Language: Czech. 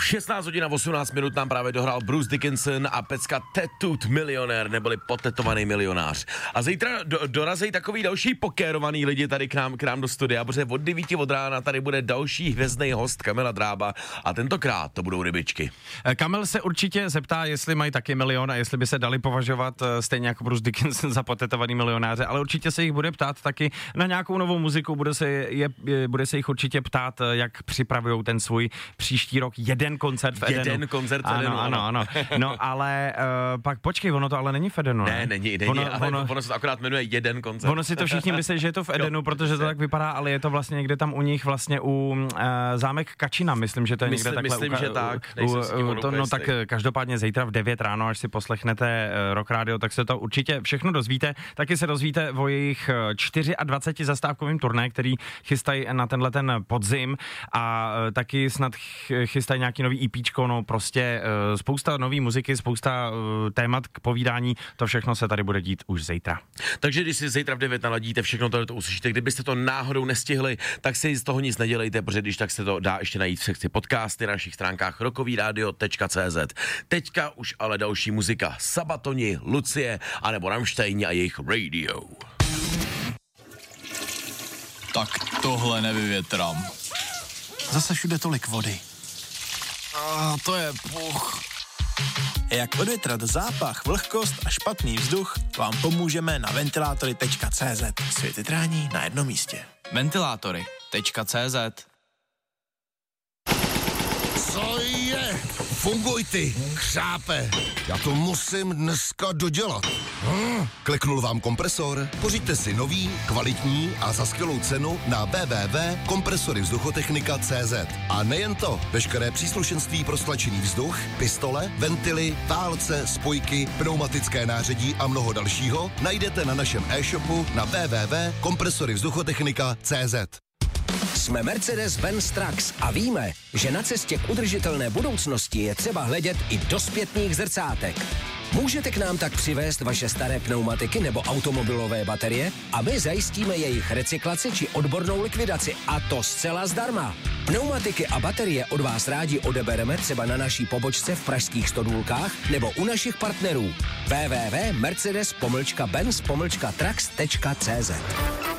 16 hodin a 18 minut nám právě dohrál Bruce Dickinson a pecka Tattooed Millionaire, neboli potetovaný milionář. A zítra dorazí takový další pokérovaný lidi tady k nám do studia, protože od 9 od rána tady bude další hvězdný host Kamila Drába a tentokrát to budou rybičky. Kamil se určitě zeptá, jestli mají taky milion a jestli by se dali považovat stejně jako Bruce Dickinson za potetovaný milionáře, ale určitě se jich bude ptát taky na nějakou novou muziku, bude se jich určitě ptát, jak připravují ten svůj příští rok jeden koncert v Edenu. Jeden koncert v Edenu, ano. No ale pak počkej, ono to ale není v Edenu. Ne, není, ono se to akorát jmenuje jeden koncert. Ono si to všichni myslí, že je to v Edenu, protože to tak vypadá, ale je to vlastně někde tam u nich vlastně u zámek Kačina, myslím, že to je někde takhle. Myslím, že tak. Tak každopádně zítra v 9 ráno, až si poslechnete Rock Radio, tak se to určitě všechno dozvíte. Taky se dozvíte o jejich 24 zastávkovým turné, který chystají na tenhle ten podzim a taky snad chystají nějaký nový EPčko, no prostě spousta nový muziky, spousta témat k povídání, to všechno se tady bude dít už zítra. Takže když si zítra v 9 naladíte, všechno to uslyšíte. Kdybyste to náhodou nestihli, tak si z toho nic nedělejte, protože když tak se to dá ještě najít v sekci podcasty na našich stránkách rockovyradio.cz. Teďka už ale další muzika. Sabatoni, Lucie anebo Rammsteini a jejich Radio. Tak tohle nevyvětrám. Zase všude tolik vody. To je puch. Jak odvětrat zápach, vlhkost a špatný vzduch, vám pomůžeme na ventilátory.cz. Světytrání na jednom místě. Ventilátory.cz. Co je? Funguj ty, chřápe. Já to musím dneska dodělat. Kliknul vám kompresor? Pořiďte si nový, kvalitní a za skvělou cenu na www.kompresoryvzduchotechnika.cz. A nejen to, veškeré příslušenství pro stlačený vzduch, pistole, ventily, válce, spojky, pneumatické nářadí a mnoho dalšího najdete na našem e-shopu na www.kompresoryvzduchotechnika.cz. Jsme Mercedes-Benz Trucks a víme, že na cestě k udržitelné budoucnosti je třeba hledět i do zpětných zrcátek. Můžete k nám tak přivést vaše staré pneumatiky nebo automobilové baterie a my zajistíme jejich recyklaci či odbornou likvidaci, a to zcela zdarma. Pneumatiky a baterie od vás rádi odebereme třeba na naší pobočce v pražských Stodůlkách nebo u našich partnerů www.mercedes-benz-trucks.cz.